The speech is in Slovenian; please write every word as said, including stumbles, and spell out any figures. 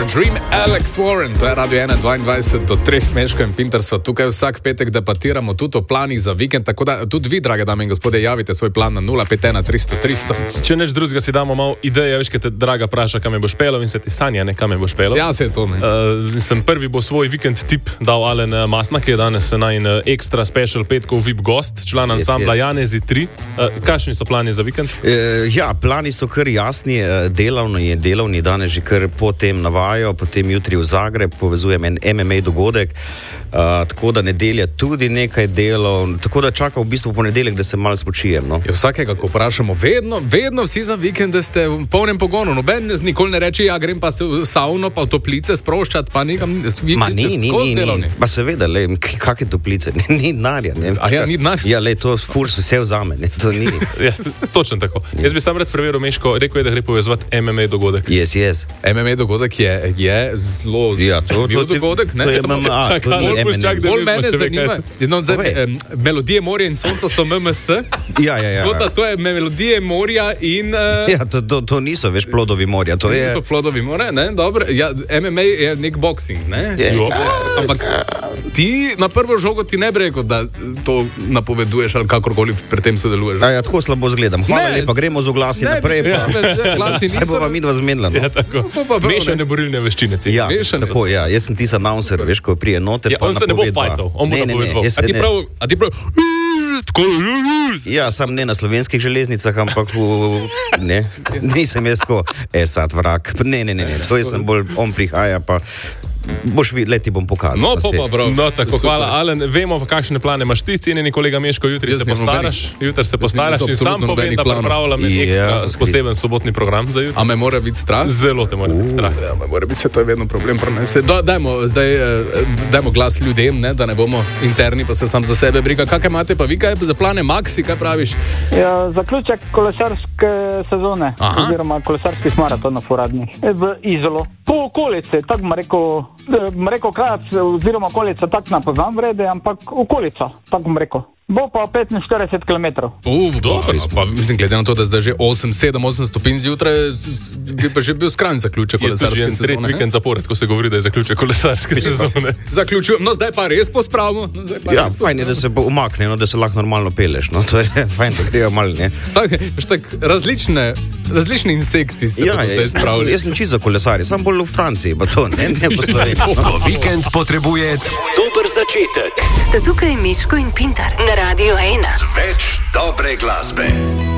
Dream, Alex Warren, to je Radio ena dvaindvajset do treh, Meško in Pintar so tukaj vsak petek debatiramo tudi o planih za vikend, tako da tudi vi, drage dame in gospode, javite svoj plan na nula pet ena tristo tristo. Če neč drugega si damo malo ideje, veš, kaj te draga praša, kam je boš pelal in se ti sanja, ne, kam je boš pelal. Ja, se je to, ne. Uh, sem prvi bo svoj vikend tip dal Alen Masna, ki je danes najin ekstra special petkov V I P gost, član ansambla Janezi tri. Uh, kakšni so plani za vikend? Uh, ja, plani so kar jasni, delavni je delavni, danes že kar potem navajo, potem jutri v Zagreb, povezujem en M M A dogodek, uh, tako da nedelja tudi nekaj delov, tako da čakam v bistvu ponedeljek, da se malo spočijem. No. Ja, vsakega, ko vprašamo, vedno, vedno vsi za vikende ste v polnem pogonu, noben nikoli ne reče, ja, grem pa se v savno, pa v toplice sproščati, pa nekam, vi Ma, ste ni, ni, skozi ni, delovni. ni. Pa seveda, le, kakve toplice, ni, ni denarja. A ja, ni denarja? Ja, le, to furs vse vzame, ne, to ni. Ja, točno tako. Jaz bi sam rad preveril Meško, rekel je, da gre povezovati M M A dogodek. Yes, yes. M M A dogodek je, je zelo Ja, to- bil to- dogodek, ne? to je Samo- M M A, čakaj, to ni bolj M M A. čak, da bolj mene vidimo še zanima, nekaj. no, zdaj, Povej. em, Melodije morja in sonca so M M S, Ja, ja, ja. tako da to je Melodije morja in uh, Ja, to, to, to niso, veš, plodovi morja, to je... so plodovi morja, ne, dobro, ja, M M A je nek boxing, ne? Je. Jo, ampak ti na prvo žogo ti ne bi rekel, da to napoveduješ ali kakorkoli pri tem sodeluješ. A ja, tako slabo zgledam. Hvala Ne, lepa, gremo z oglasi ne, naprej. ja, Pa. ja, glasi Se niso- bova midva zmenila. Ja, No. tako. Pa pa prav, Mešane ne. borilne veščine. ci. Ja, Mešanico. tako, ja. Jaz sem tisti announcer, veš, ko prije noter. Ja, pa on se ne bo napovedva. fajtal, on bo Ne, ne, ne, napovedoval. jaz A se ti ne. prav, a ti prav, tako, Ja, sam ne na slovenskih železnicah, ampak v, ne, nisem jaz ko, e sad vrak, ne, ne, ne, ne, to jaz sem bolj, on prihaja, pa boš videl, leti bom pokazal. no, pa pa se- pa prav. No, tako, Super. hvala, Alen. Vemo, pa kakšne plane imaš ti, cenjeni kolega Meško, jutri Jaz se nimam postaraš, jutri se postaraš in sam absolutno povem, nobenih da planov. pripravljam en Ja, ekstra skrit. poseben sobotni program za jutri. A me mora biti strah? Zelo te mora biti strah. Ja, me mora biti, se to je vedno problem prenese. Da, dajmo, zdaj, eh, dajmo glas ljudem, ne, da ne bomo interni, pa se sam za sebe briga. Kakaj imate pa vi, kaj za plane, Maxi, kaj praviš? Ja, zaključek kolesarske sezone, Aha. oziroma kolesarskih maratonov uradnih v Izolo. Po okolici, tako bom rekel, eh, bom rekel krat, oziroma okolica, tako ne poznam vrede, ampak okolica, tako bom rekel. Bo pa petinštirideset kilometrov. Uf, dobro, no, pa mislim, glede na to, da zdaj že osem, sedem, osem stopinj zjutraj, bi pa že bil skrajni zaključek Je tudi že kolesarske en tretji sezone. ne? vikend zapored, ko se govori, da je zaključek kolesarske sezone. Zaključujem, no zdaj pa res pospravimo. No, zdaj pa Ja, res fajn je, da se bo umakne, no, da se lahko normalno peleš, no, to je fajn, da grejo malo, ne. Tak, veš, tak, različne, različni insekti se Ja, bodo ja, zdaj jaz, sem- spravili. jaz sem čisto kolesar, sam bolj v Franciji, pa to, ne, ne po Sloveniji. Ko vikend potrebuje dober začetek. Sta tukaj Miško in Pintar na Radio ena. Več dobre glasbe.